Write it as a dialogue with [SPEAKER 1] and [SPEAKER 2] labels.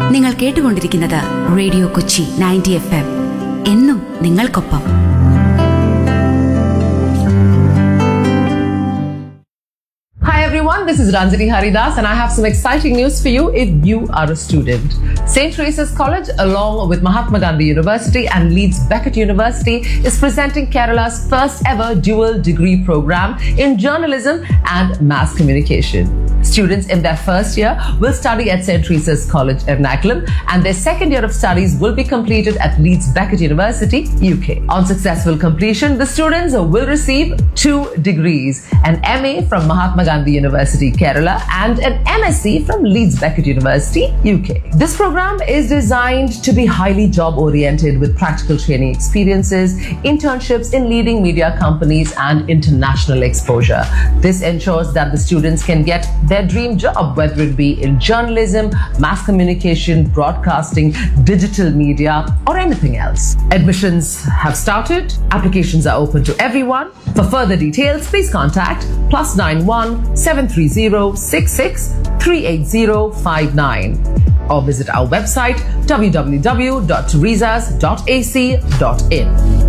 [SPEAKER 1] നിങ്ങൾ കേട്ടുകൊണ്ടിരിക്കുന്നത് radio Kochi 90 FM. എന്നും നിങ്ങൾക്കൊപ്പം.
[SPEAKER 2] Hi everyone, this is Ranjini Haridas and I have some exciting news for you if you are a student. St. Teresa's College along with Mahatma Gandhi University and Leeds Beckett University is presenting Kerala's first ever dual degree program in journalism and mass communication. Students in their first year will study at St. Teresa's College, Ernakulam, and their second year of studies will be completed at Leeds Beckett University, UK. On successful completion, the students will receive 2 degrees, an MA from Mahatma Gandhi University, Kerala, and an MSc from Leeds Beckett University, UK. This program is designed to be highly job-oriented with practical training experiences, internships in leading media companies, and international exposure. This ensures that the students can get their dream job, whether it be in journalism, mass communication, broadcasting, digital media, or anything else. Admissions have started. Applications are open to everyone. For further details, please contact +91 730 66 38059 or visit our website www.teresas.ac.in.